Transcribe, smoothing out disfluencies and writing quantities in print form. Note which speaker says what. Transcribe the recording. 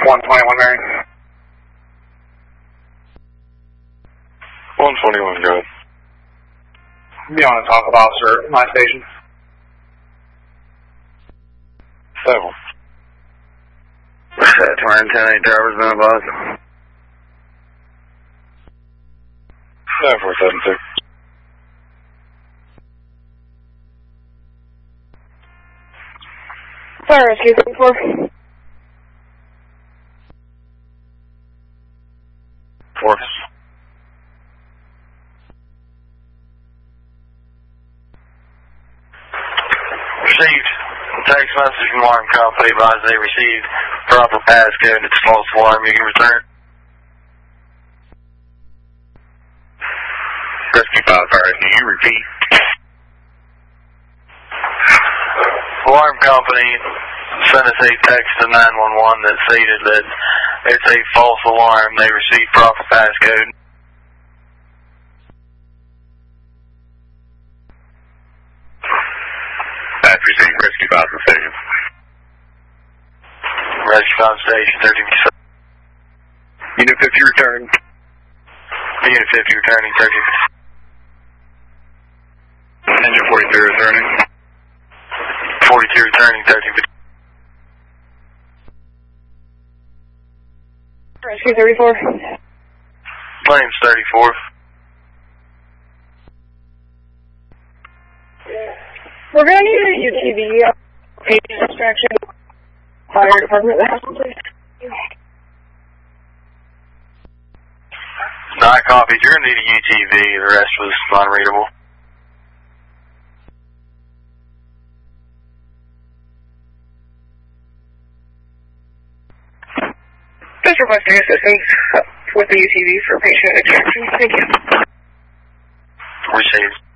Speaker 1: 121 Marion.
Speaker 2: 121, go ahead.
Speaker 1: Be on a talk with officer at my station.
Speaker 2: 7.
Speaker 3: 210, driver's been advised.
Speaker 2: 9472.
Speaker 4: Fire rescue 34.
Speaker 2: 4.
Speaker 3: Received. Text message from alarm company advised they received proper passcode. It's false alarm. You can return.
Speaker 2: Rescue 5, fire. Can you repeat?
Speaker 3: Alarm company sent us a text to 911 that stated that it's a false alarm. They received proper passcode.
Speaker 2: That's received. Rescue 5 from station.
Speaker 3: Rescue 5 station 13.
Speaker 2: Unit 50 returning.
Speaker 3: Unit 50 returning 13.
Speaker 2: Engine 43 returning.
Speaker 3: 42 returning 13.
Speaker 4: Rescue 34.
Speaker 3: Flames 34.
Speaker 4: We're going to need a UTV, patient extraction, fire department, the hospital, please.
Speaker 3: 9 copies. You're going to need a UTV. The rest was non-readable.
Speaker 4: Just requesting assistance with the UTV for patient extraction. Thank you.
Speaker 3: Received.